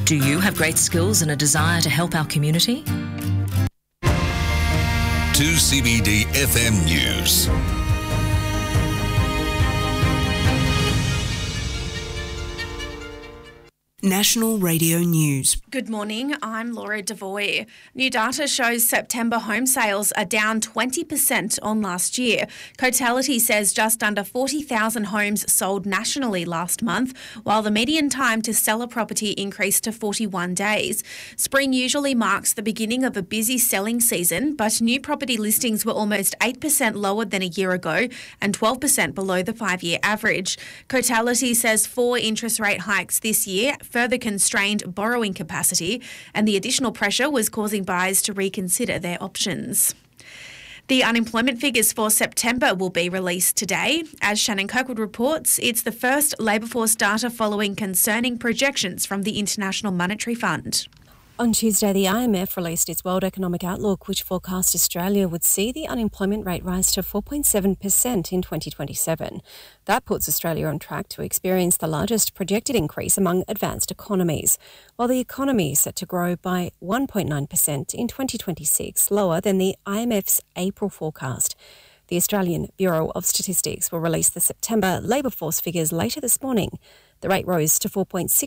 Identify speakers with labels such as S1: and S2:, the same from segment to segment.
S1: Do you have great skills and a desire to help our community?
S2: 2CBD FM News.
S3: National Radio News.
S4: Good morning, I'm Laura Devoy. New data shows September home sales are down 20% on last year. Cotality says just under 40,000 homes sold nationally last month, while the median time to sell a property increased to 41 days. Spring usually marks the beginning of a busy selling season, but new property listings were almost 8% lower than a year ago and 12% below the 5-year average. Cotality says 4 interest rate hikes this year further constrained borrowing capacity, and the additional pressure was causing buyers to reconsider their options. The unemployment figures for September will be released today. As Shannon Kirkwood reports, it's the first labour force data following concerning projections from the International Monetary Fund.
S5: On Tuesday, the IMF released its World Economic Outlook, which forecast Australia would see the unemployment rate rise to 4.7% in 2027. That puts Australia on track to experience the largest projected increase among advanced economies, while the economy is set to grow by 1.9% in 2026, lower than the IMF's April forecast. The Australian Bureau of Statistics will release the September labour force figures later this morning. The rate rose to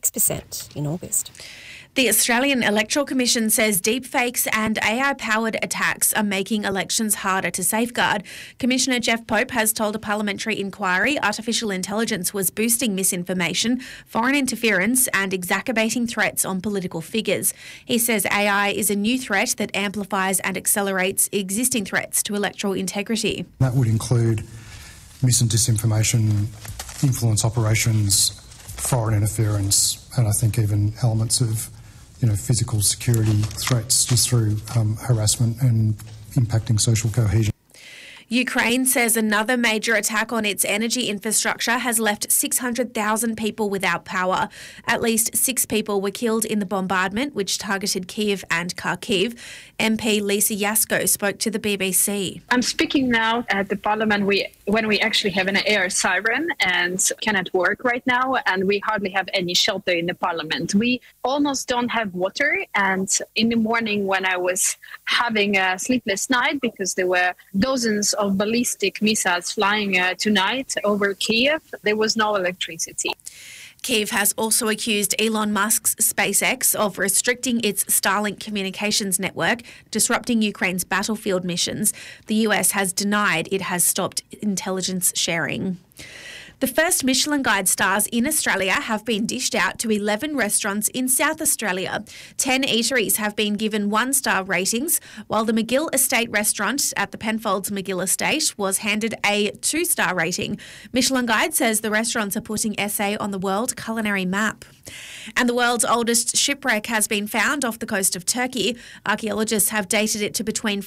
S5: 4.6% in August.
S4: The Australian Electoral Commission says deepfakes and AI-powered attacks are making elections harder to safeguard. Commissioner Jeff Pope has told a parliamentary inquiry artificial intelligence was boosting misinformation, foreign interference and exacerbating threats on political figures. He says AI is a new threat that amplifies and accelerates existing threats to electoral integrity.
S6: That would include mis and disinformation, influence operations, foreign interference, and I think even elements of physical security threats just through harassment and impacting social cohesion.
S4: Ukraine says another major attack on its energy infrastructure has left 600,000 people without power. At least 6 people were killed in the bombardment, which targeted Kyiv and Kharkiv. MP Lisa Yasko spoke to the BBC.
S7: I'm speaking now at the Parliament when we actually have an air siren and cannot work right now, and we hardly have any shelter in the Parliament. We almost don't have water, and in the morning when I was having a sleepless night because there were dozens of ballistic missiles flying tonight over Kyiv, there was no electricity.
S4: Kyiv has also accused Elon Musk's SpaceX of restricting its Starlink communications network, disrupting Ukraine's battlefield missions. The US has denied it has stopped intelligence sharing. The first Michelin Guide stars in Australia have been dished out to 11 restaurants in South Australia. 10 eateries have been given 1-star ratings, while the McGill Estate restaurant at the Penfolds McGill Estate was handed a 2-star rating. Michelin Guide says the restaurants are putting SA on the world culinary map. And the world's oldest shipwreck has been found off the coast of Turkey. Archaeologists have dated it to between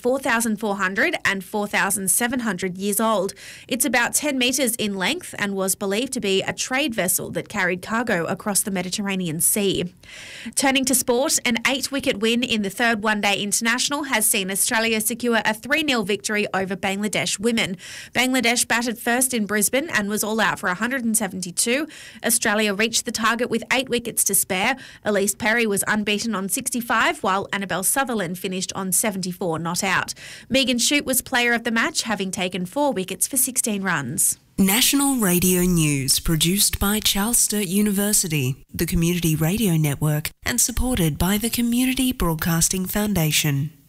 S4: 4,400 and 4,700 years old. It's about 10 metres in length and was believed to be a trade vessel that carried cargo across the Mediterranean Sea. Turning to sport, an 8-wicket win in the third one-day international has seen Australia secure a 3-0 victory over Bangladesh women. Bangladesh batted first in Brisbane and was all out for 172. Australia reached the target with 8 wickets to spare. Elise Perry was unbeaten on 65, while Annabelle Sutherland finished on 74 not out. Megan Shute was player of the match, having taken 4 wickets for 16 runs.
S3: National Radio News, produced by Charles Sturt University, the Community Radio Network, and supported by the Community Broadcasting Foundation.